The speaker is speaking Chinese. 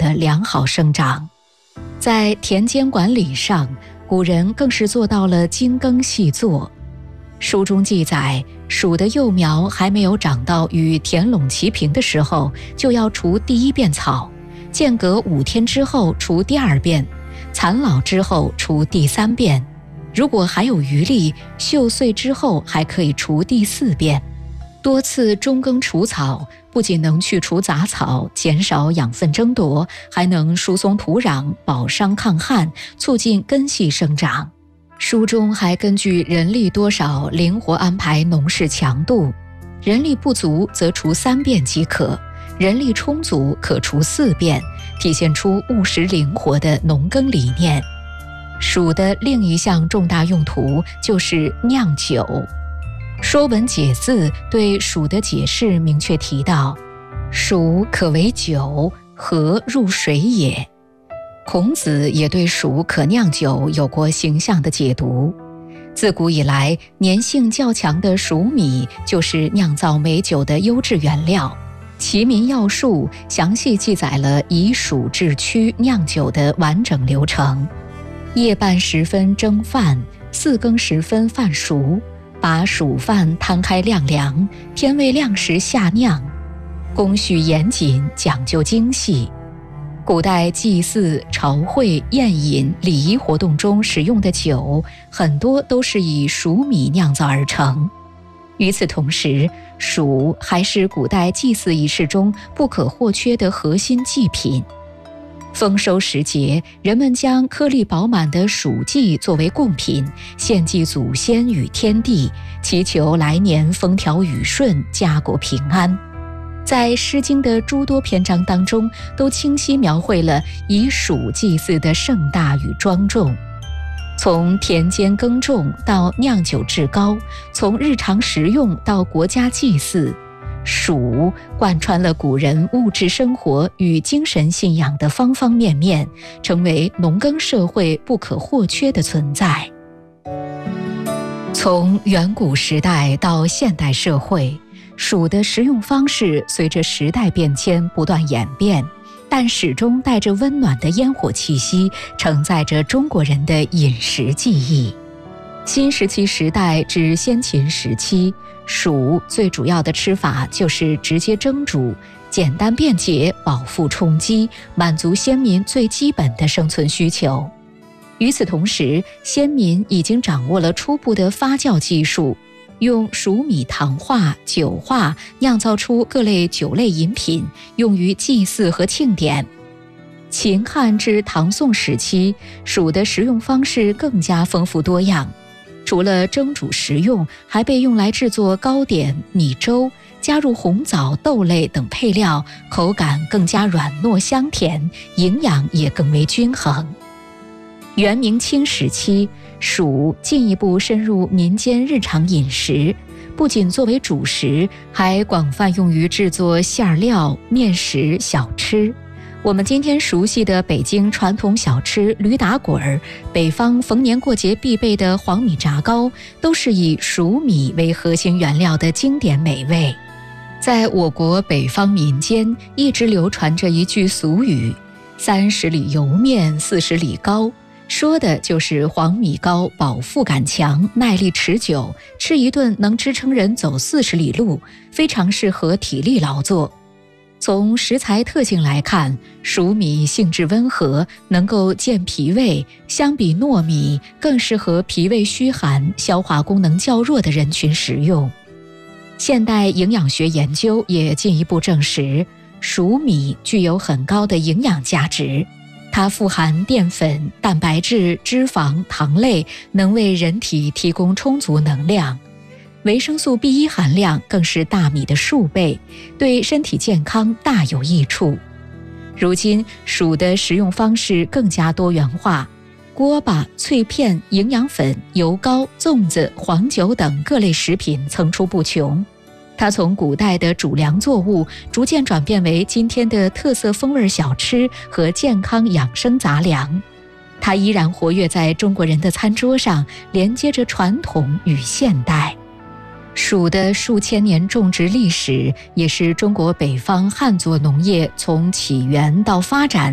的良好生长。在田间管理上，古人更是做到了精耕细作。书中记载，黍的幼苗还没有长到与田垄齐平的时候，就要除第一遍草，间隔5天之后除第2遍，残老之后除第3遍，如果还有余力，锈碎之后还可以除第4遍。多次中耕除草，不仅能去除杂草，减少养分争夺，还能疏松土壤，保墒抗旱，促进根系生长。书中还根据人力多少灵活安排农事强度，人力不足则除3遍即可，人力充足可除4遍，体现出务实灵活的农耕理念。黍的另一项重大用途就是酿酒。《说文解字》对黍的解释明确提到，黍可为酒，何入水也。孔子也对黍可酿酒有过形象的解读。自古以来，粘性较强的黍米就是酿造美酒的优质原料。《齐民要术》详细记载了以黍制曲酿酒的完整流程。夜半时分蒸饭，4更时分饭熟，把黍饭摊开晾凉，天未亮时下酿，工序严谨，讲究精细。古代祭祀、朝会、宴饮、礼仪活动中使用的酒，很多都是以黍米酿造而成。与此同时，黍还是古代祭祀仪式中不可或缺的核心祭品。丰收时节，人们将颗粒饱满的黍稷作为贡品，献祭祖先与天地，祈求来年风调雨顺，家国平安。在《诗经》的诸多篇章当中，都清晰描绘了以黍祭祀的盛大与庄重。从田间耕种到酿酒制膏，从日常食用到国家祭祀，黍贯穿了古人物质生活与精神信仰的方方面面，成为农耕社会不可或缺的存在。从远古时代到现代社会，黍的食用方式随着时代变迁不断演变，但始终带着温暖的烟火气息，承载着中国人的饮食记忆。新石器时代至先秦时期，黍最主要的吃法就是直接蒸煮，简单便捷，饱腹充饥，满足先民最基本的生存需求。与此同时，先民已经掌握了初步的发酵技术，用黍米糖化、酒化，酿造出各类酒类饮品，用于祭祀和庆典。秦汉至唐宋时期，黍的食用方式更加丰富多样，除了蒸煮食用，还被用来制作糕点、米粥，加入红枣、豆类等配料，口感更加软糯香甜，营养也更为均衡。元明清时期，黍进一步深入民间日常饮食，不仅作为主食，还广泛用于制作馅料、面食、小吃。我们今天熟悉的北京传统小吃驴打滚，北方逢年过节必备的黄米炸糕，都是以黍米为核心原料的经典美味。在我国北方民间一直流传着一句俗语：30里油面，40里糕，说的就是黄米糕饱腹感强，耐力持久，吃一顿能支撑人走40里路，非常适合体力劳作。从食材特性来看，黍米性质温和，能够健脾胃，相比糯米更适合脾胃虚寒、消化功能较弱的人群食用。现代营养学研究也进一步证实，黍米具有很高的营养价值，它富含淀粉、蛋白质、脂肪、糖类，能为人体提供充足能量。维生素 B1 含量更是大米的数倍，对身体健康大有益处。如今，黍的食用方式更加多元化，锅巴、脆片、营养粉、油糕、粽子、黄酒等各类食品层出不穷。它从古代的主粮作物，逐渐转变为今天的特色风味小吃和健康养生杂粮。它依然活跃在中国人的餐桌上，连接着传统与现代。黍的数千年种植历史，也是中国北方汉族农业从起源到发展